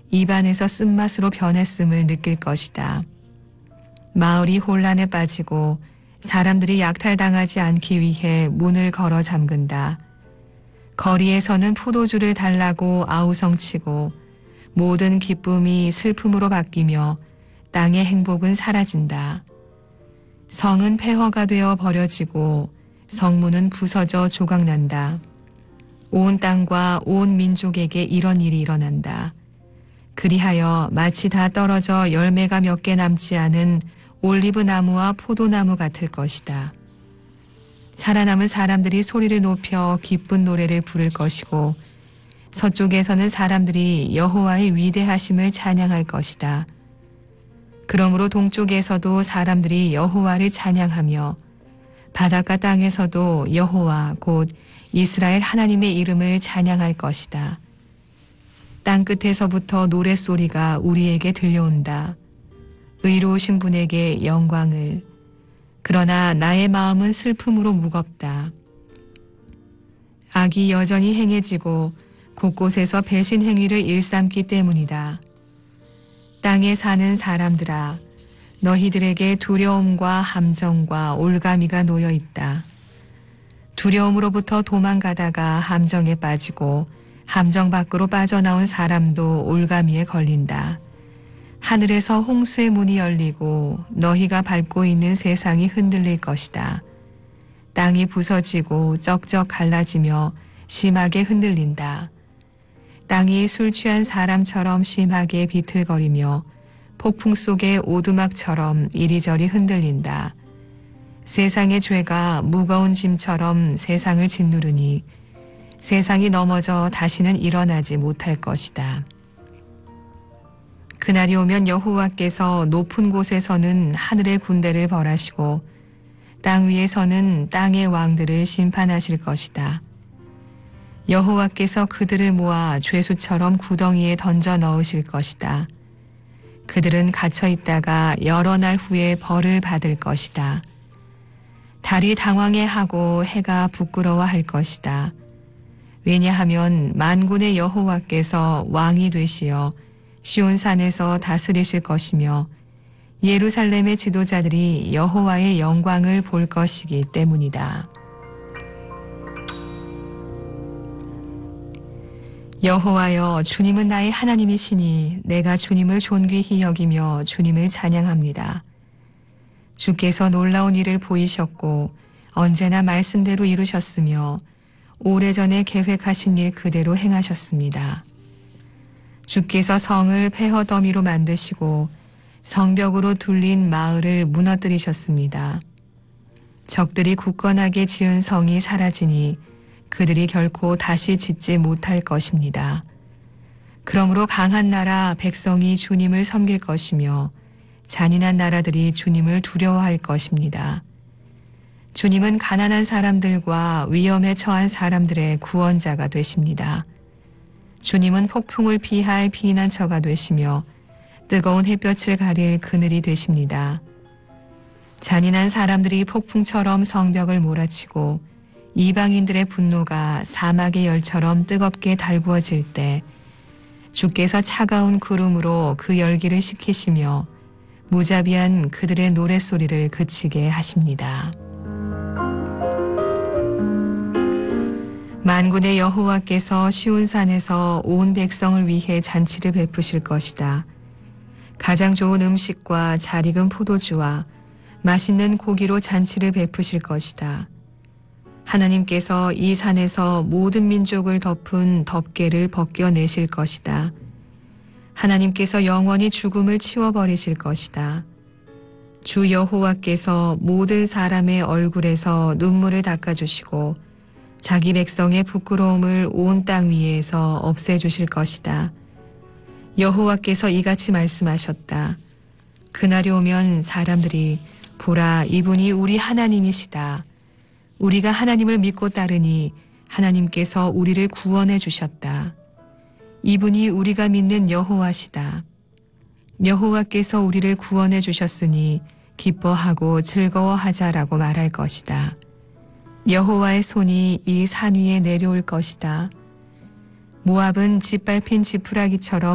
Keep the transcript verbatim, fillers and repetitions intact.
입안에서 쓴맛으로 변했음을 느낄 것이다. 마을이 혼란에 빠지고 사람들이 약탈당하지 않기 위해 문을 걸어 잠근다. 거리에서는 포도주를 달라고 아우성치고 모든 기쁨이 슬픔으로 바뀌며 땅의 행복은 사라진다. 성은 폐허가 되어 버려지고 성문은 부서져 조각난다. 온 땅과 온 민족에게 이런 일이 일어난다. 그리하여 마치 다 떨어져 열매가 몇 개 남지 않은 올리브 나무와 포도나무 같을 것이다. 살아남은 사람들이 소리를 높여 기쁜 노래를 부를 것이고 서쪽에서는 사람들이 여호와의 위대하심을 찬양할 것이다. 그러므로 동쪽에서도 사람들이 여호와를 찬양하며 바닷가 땅에서도 여호와 곧 이스라엘 하나님의 이름을 찬양할 것이다. 땅끝에서부터 노랫소리가 우리에게 들려온다. 의로우신 분에게 영광을. 그러나 나의 마음은 슬픔으로 무겁다. 악이 여전히 행해지고 곳곳에서 배신 행위를 일삼기 때문이다. 땅에 사는 사람들아, 너희들에게 두려움과 함정과 올가미가 놓여 있다. 두려움으로부터 도망가다가 함정에 빠지고 함정 밖으로 빠져나온 사람도 올가미에 걸린다. 하늘에서 홍수의 문이 열리고 너희가 밟고 있는 세상이 흔들릴 것이다. 땅이 부서지고 쩍쩍 갈라지며 심하게 흔들린다. 땅이 술 취한 사람처럼 심하게 비틀거리며 폭풍 속의 오두막처럼 이리저리 흔들린다. 세상의 죄가 무거운 짐처럼 세상을 짓누르니 세상이 넘어져 다시는 일어나지 못할 것이다. 그날이 오면 여호와께서 높은 곳에서는 하늘의 군대를 벌하시고 땅 위에서는 땅의 왕들을 심판하실 것이다. 여호와께서 그들을 모아 죄수처럼 구덩이에 던져 넣으실 것이다. 그들은 갇혀 있다가 여러 날 후에 벌을 받을 것이다. 달이 당황해하고 해가 부끄러워할 것이다. 왜냐하면 만군의 여호와께서 왕이 되시어 시온산에서 다스리실 것이며 예루살렘의 지도자들이 여호와의 영광을 볼 것이기 때문이다. 여호와여, 주님은 나의 하나님이시니 내가 주님을 존귀히 여기며 주님을 찬양합니다. 주께서 놀라운 일을 보이셨고 언제나 말씀대로 이루셨으며 오래전에 계획하신 일 그대로 행하셨습니다. 주께서 성을 폐허 더미로 만드시고 성벽으로 둘린 마을을 무너뜨리셨습니다. 적들이 굳건하게 지은 성이 사라지니 그들이 결코 다시 짓지 못할 것입니다. 그러므로 강한 나라 백성이 주님을 섬길 것이며 잔인한 나라들이 주님을 두려워할 것입니다. 주님은 가난한 사람들과 위험에 처한 사람들의 구원자가 되십니다. 주님은 폭풍을 피할 피난처가 되시며 뜨거운 햇볕을 가릴 그늘이 되십니다. 잔인한 사람들이 폭풍처럼 성벽을 몰아치고 이방인들의 분노가 사막의 열처럼 뜨겁게 달구어질 때 주께서 차가운 구름으로 그 열기를 식히시며 무자비한 그들의 노랫소리를 그치게 하십니다. 만군의 여호와께서 시온산에서 온 백성을 위해 잔치를 베푸실 것이다. 가장 좋은 음식과 잘 익은 포도주와 맛있는 고기로 잔치를 베푸실 것이다. 하나님께서 이 산에서 모든 민족을 덮은 덮개를 벗겨내실 것이다. 하나님께서 영원히 죽음을 치워버리실 것이다. 주 여호와께서 모든 사람의 얼굴에서 눈물을 닦아주시고 자기 백성의 부끄러움을 온 땅 위에서 없애주실 것이다. 여호와께서 이같이 말씀하셨다. 그날이 오면 사람들이 보라, 이분이 우리 하나님이시다. 우리가 하나님을 믿고 따르니 하나님께서 우리를 구원해 주셨다. 이분이 우리가 믿는 여호와시다. 여호와께서 우리를 구원해 주셨으니 기뻐하고 즐거워하자라고 말할 것이다. 여호와의 손이 이 산 위에 내려올 것이다. 모압은 짓밟힌 지푸라기처럼